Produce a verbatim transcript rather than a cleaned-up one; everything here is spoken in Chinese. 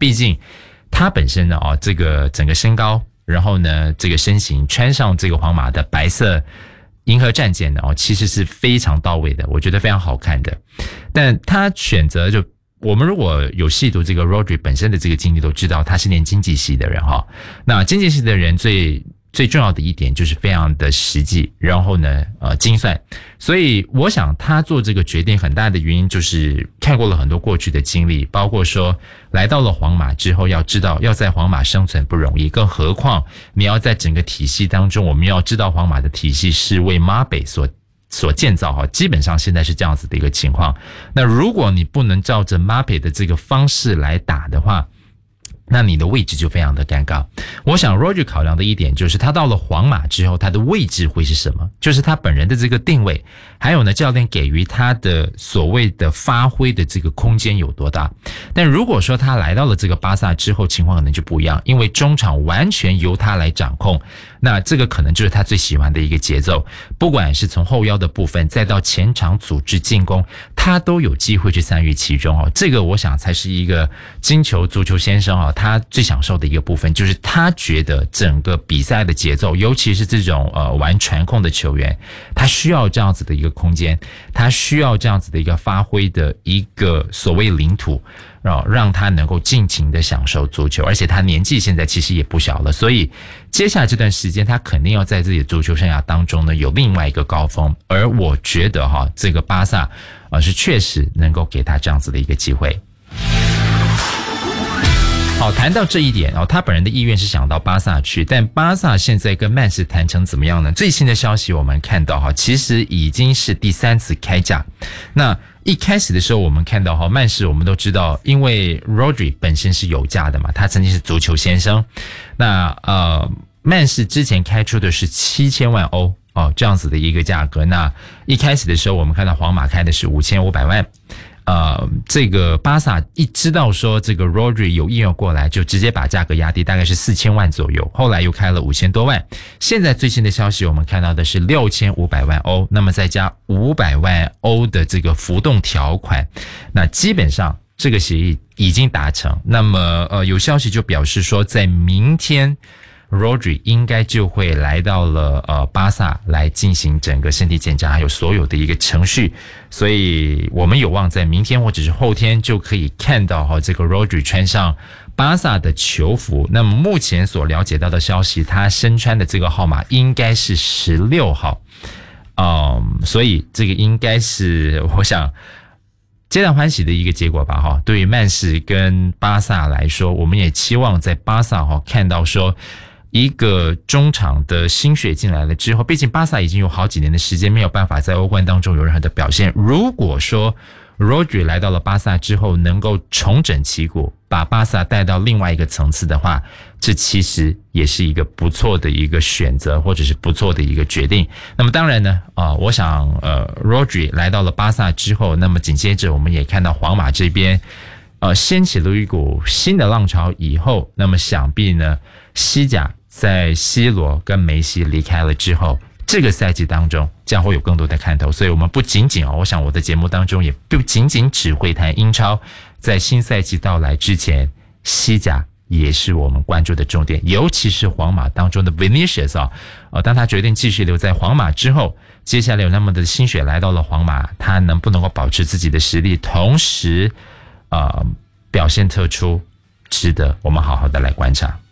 毕竟他本身呢哦，这个整个身高，然后呢这个身形，穿上这个皇马的白色银河战舰呢哦，其实是非常到位的，我觉得非常好看的。但他选择就我们如果有细读这个 Rodri 本身的这个经历，都知道他是念经济系的人哈。那经济系的人最最重要的一点就是非常的实际，然后呢呃精算。所以我想他做这个决定很大的原因就是看过了很多过去的经历，包括说来到了皇马之后，要知道要在皇马生存不容易，更何况你要在整个体系当中，我们要知道皇马的体系是为马贝所所建造哈，基本上现在是这样子的一个情况。那如果你不能照着马贝的这个方式来打的话，那你的位置就非常的尴尬。我想 Rodri 考量的一点就是他到了皇马之后，他的位置会是什么，就是他本人的这个定位，还有呢教练给予他的所谓的发挥的这个空间有多大。但如果说他来到了这个巴萨之后，情况可能就不一样，因为中场完全由他来掌控，那这个可能就是他最喜欢的一个节奏，不管是从后腰的部分再到前场组织进攻，他都有机会去参与其中哦。这个我想才是一个金球足球先生哦，他最享受的一个部分，就是他觉得整个比赛的节奏，尤其是这种呃玩传控的球员，他需要这样子的一个空间，他需要这样子的一个发挥的一个所谓领土，让他能够尽情的享受足球。而且他年纪现在其实也不小了，所以接下来这段时间他肯定要在自己的足球生涯当中呢有另外一个高峰。而我觉得哈，这个巴萨呃是确实能够给他这样子的一个机会。好，谈到这一点哦，他本人的意愿是想到巴萨去，但巴萨现在跟曼市谈成怎么样呢？最新的消息我们看到哈，其实已经是第三次开价。那一开始的时候我们看到哈，曼市我们都知道，因为 Rodri 本身是有价的嘛，他曾经是足球先生。那呃，曼市之前开出的是七千万欧哦，这样子的一个价格。那一开始的时候我们看到皇马开的是五千五百万。呃，这个巴萨一知道说这个 Rodri 有意愿过来，就直接把价格压低，大概是四千万左右，后来又开了五千多万。现在最新的消息我们看到的是六千五百万欧，那么再加五百万欧的这个浮动条款，那基本上这个协议已经达成。那么呃，有消息就表示说在明天Rodri 应该就会来到了呃巴萨来进行整个身体检查，还有所有的一个程序，所以我们有望在明天或者是后天就可以看到哈这个 Rodri 穿上巴萨的球服。那么目前所了解到的消息，他身穿的这个号码应该是十六号，嗯，所以这个应该是我想皆大欢喜的一个结果吧哈。对于曼市跟巴萨来说，我们也期望在巴萨哈看到说一个中场的新血进来了之后，毕竟巴萨已经有好几年的时间没有办法在欧冠当中有任何的表现。如果说 Rodri 来到了巴萨之后能够重整旗鼓，把巴萨带到另外一个层次的话，这其实也是一个不错的一个选择，或者是不错的一个决定。那么当然呢啊、呃，我想呃 Rodri 来到了巴萨之后，那么紧接着我们也看到皇马这边呃掀起了一股新的浪潮以后，那么想必呢西甲在 C 罗跟梅西离开了之后，这个赛季当中将会有更多的看头。所以我们不仅仅哦，我想我的节目当中也不仅仅只会谈英超，在新赛季到来之前，西甲也是我们关注的重点，尤其是皇马当中的 Vinicius 啊、呃，当他决定继续留在皇马之后，接下来有那么的心血来到了皇马，他能不能够保持自己的实力，同时呃表现特出，值得我们好好的来观察。